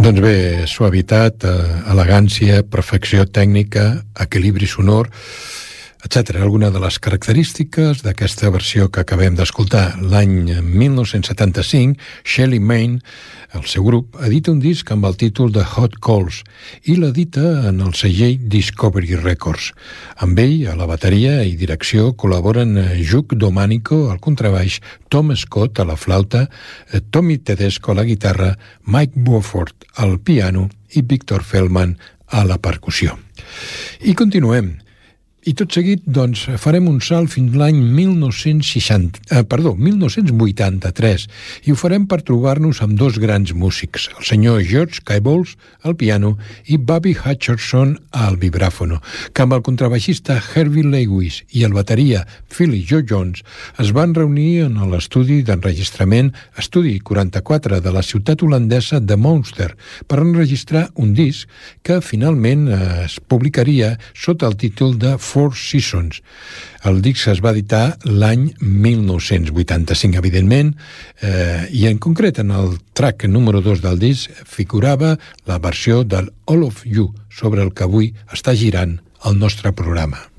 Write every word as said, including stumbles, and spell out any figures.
Doncs bé, suavitat, elegància, perfecció tècnica, equilibri sonor, etcètera. Alguna de les característiques d'aquesta versió que acabem d'escoltar. L'any mil nou-cents setanta-cinc, Shelly Manne, el seu grup, edita un disc amb el títol de Hot Calls i l'edita en el segell Discovery Records. Amb ell, a la bateria i direcció, col·laboren Hugh Domanico al contrabaix, Tom Scott a la flauta, Tommy Tedesco a la guitarra, Mike Beaufort al piano i Victor Feldman a la percussió. I continuem. I tot seguit, doncs, farem un salt fins l'any mil nou-cents seixanta, eh, perdó, mil nou-cents vuitanta-tres, i ho farem per trobar-nos amb dos grans músics, el senyor George Kaibols al piano i Bobby Hutcherson al vibràfono, que amb el contrabaixista Herbie Lewis i el bateria Philly Joe Jones es van reunir en l'estudi d'enregistrament Estudi quaranta-quatre de la ciutat holandesa de Monster per enregistrar un disc que finalment es publicaria sota el títol de Four Seasons. El disc es va editar l'any mil nou-cents vuitanta-cinc, evidentment, eh, i en concret en el track número dos del disc figurava la versió del All of You, sobre el que avui està girant el nostre programa.